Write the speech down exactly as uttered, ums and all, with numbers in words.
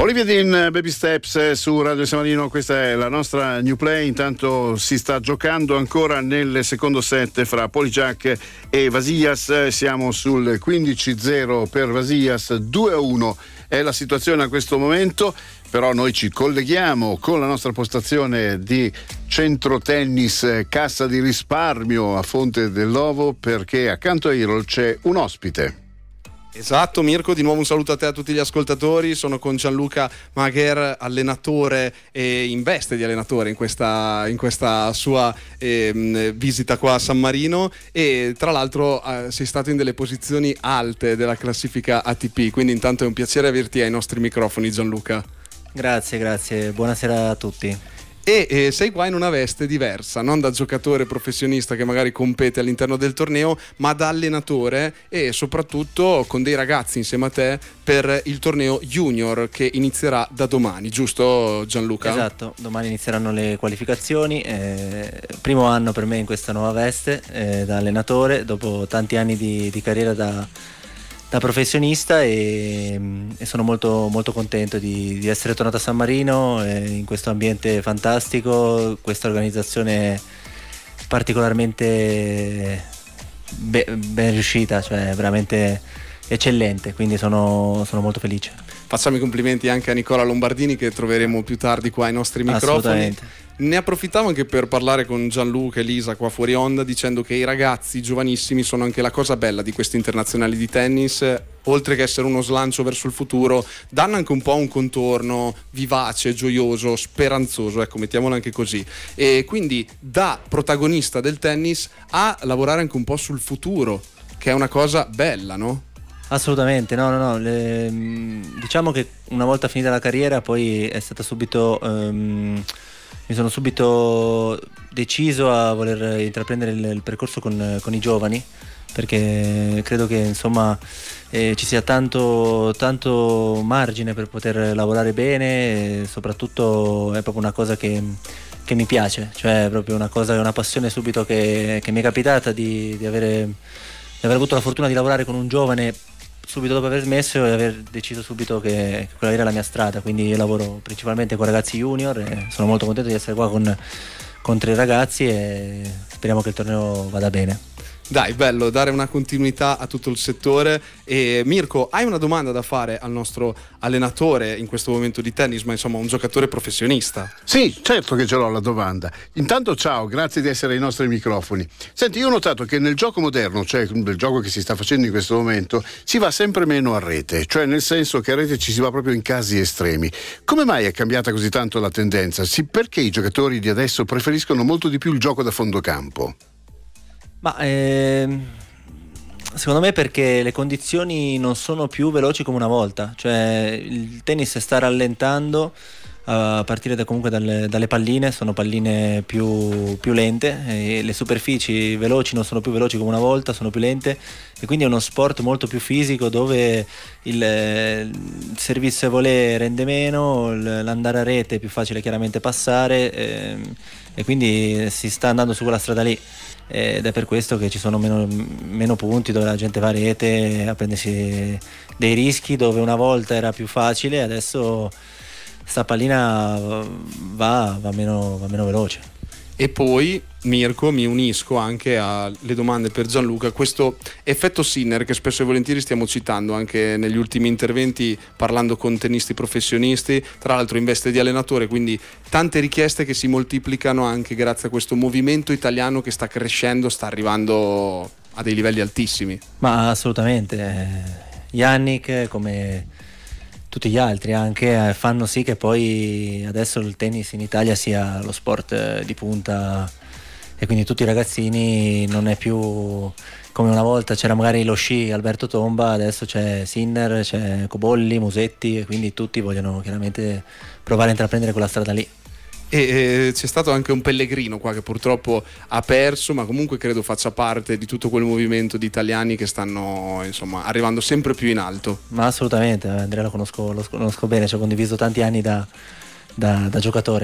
Olivia Dean, Baby Steps su Radio San Marino, questa è la nostra New Play. Intanto si sta giocando ancora nel secondo set fra Poligiac e Vasillas, siamo sul quindici a zero per Vasillas, due a uno è la situazione a questo momento, però noi ci colleghiamo con la nostra postazione di Centro Tennis Cassa di Risparmio a Fonte dell'Ovo, perché accanto a Irol c'è un ospite. Esatto Mirko, di nuovo un saluto a te e a tutti gli ascoltatori. Sono con Gianluca Magher, allenatore e in veste di allenatore in questa, in questa sua eh, visita qua a San Marino, e tra l'altro eh, sei stato in delle posizioni alte della classifica A T P, quindi intanto è un piacere averti ai nostri microfoni, Gianluca. Grazie, grazie, buonasera a tutti. E eh, sei qua in una veste diversa, non da giocatore professionista che magari compete all'interno del torneo, ma da allenatore, e soprattutto con dei ragazzi insieme a te per il torneo junior che inizierà da domani, giusto Gianluca? Esatto, domani inizieranno le qualificazioni, eh, primo anno per me in questa nuova veste eh, da allenatore, dopo tanti anni di, di carriera da da professionista, e, e sono molto, molto contento di, di essere tornato a San Marino eh, in questo ambiente fantastico, questa organizzazione particolarmente be- ben riuscita, cioè veramente eccellente, quindi sono, sono molto felice. Facciamo i complimenti anche a Nicola Lombardini, che troveremo più tardi qua ai nostri microfoni. Assolutamente. Ne approfittavo anche per parlare con Gianluca e Lisa qua fuori onda, dicendo che i ragazzi giovanissimi sono anche la cosa bella di questi internazionali di tennis. Oltre che essere uno slancio verso il futuro, danno anche un po' un contorno vivace, gioioso, speranzoso, ecco, mettiamolo anche così. E quindi da protagonista del tennis a lavorare anche un po' sul futuro, che è una cosa bella, no? Assolutamente, no, no, no. Le, diciamo che una volta finita la carriera poi è stata subito... Um, mi sono subito deciso a voler intraprendere il, il percorso con, con i giovani, perché credo che insomma eh, ci sia tanto, tanto margine per poter lavorare bene, e soprattutto è proprio una cosa che, che mi piace, cioè proprio una cosa, una passione subito che, che mi è capitata di, di, avere, di aver avuto la fortuna di lavorare con un giovane subito dopo aver smesso e aver deciso subito che, che quella era la mia strada. Quindi io lavoro principalmente con ragazzi junior e sono molto contento di essere qua con, con tre ragazzi, e speriamo che il torneo vada bene. Dai, bello dare una continuità a tutto il settore. E Mirko, hai una domanda da fare al nostro allenatore in questo momento di tennis, ma insomma un giocatore professionista? Sì, certo che ce l'ho la domanda. Intanto ciao, grazie di essere ai nostri microfoni. Senti, io ho notato che nel gioco moderno, cioè nel gioco che si sta facendo in questo momento, si va sempre meno a rete, cioè nel senso che a rete ci si va proprio in casi estremi. Come mai è cambiata così tanto la tendenza? Sì, perché i giocatori di adesso preferiscono molto di più il gioco da fondocampo? Ma ehm, secondo me perché le condizioni non sono più veloci come una volta, cioè il tennis sta rallentando a partire da, comunque dalle, dalle palline, sono palline più, più lente, e le superfici veloci non sono più veloci come una volta, sono più lente, e quindi è uno sport molto più fisico dove il, il servizio volé rende meno, l'andare a rete è più facile chiaramente passare, e, e quindi si sta andando su quella strada lì. Ed è per questo che ci sono meno, meno punti, dove la gente va a rete a prendersi dei rischi, dove una volta era più facile, adesso sta pallina va, va, meno, va meno veloce. E poi Mirko, mi unisco anche alle domande per Gianluca, questo effetto Sinner che spesso e volentieri stiamo citando anche negli ultimi interventi parlando con tennisti professionisti, tra l'altro in veste di allenatore, quindi tante richieste che si moltiplicano anche grazie a questo movimento italiano che sta crescendo, sta arrivando a dei livelli altissimi. Ma assolutamente, Yannick come tutti gli altri anche fanno sì che poi adesso il tennis in Italia sia lo sport di punta, e quindi tutti i ragazzini, non è più come una volta c'era magari lo sci Alberto Tomba, adesso c'è Sinner, c'è Cobolli, Musetti, e quindi tutti vogliono chiaramente provare a intraprendere quella strada lì. E eh, c'è stato anche un Pellegrino qua che purtroppo ha perso, ma comunque credo faccia parte di tutto quel movimento di italiani che stanno insomma arrivando sempre più in alto. Ma assolutamente, Andrea lo conosco, lo conosco bene, ci ho condiviso tanti anni da, da, da giocatore.